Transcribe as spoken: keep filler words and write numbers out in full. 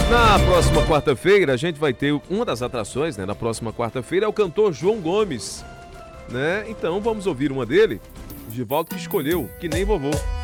Na próxima quarta-feira, a gente vai ter uma das atrações, né? Na próxima quarta-feira é o cantor João Gomes, né? Então vamos ouvir uma dele. O Givaldo que escolheu, Que Nem Vovô.